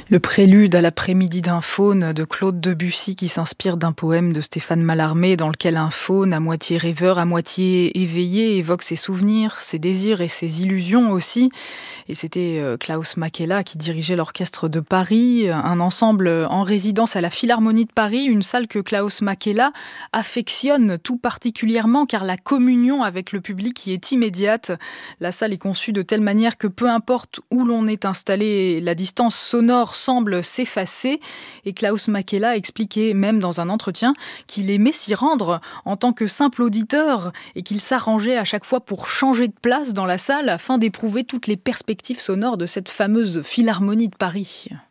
Le prélude à l'après-midi d'un faune de Claude Debussy qui s'inspire d'un poème de Stéphane Mallarmé dans lequel un faune à moitié rêveur, à moitié éveillé évoque ses souvenirs, ses désirs et ses illusions aussi. Et c'était Klaus Makela qui dirigeait l'orchestre de Paris, un ensemble en résidence à la Philharmonie de Paris, une salle que Klaus Makela affectionne tout particulièrement car la communion avec le public y est immédiate. La salle est conçue de telle manière que peu importe où l'on est installé, la distance sonore semble s'effacer. Et Klaus Makela expliquait même dans un entretien qu'il aimait s'y rendre en tant que simple auditeur et qu'il s'arrangeait à chaque fois pour changer de place dans la salle afin d'éprouver toutes les perspectives sonores de cette fameuse Philharmonie de Paris.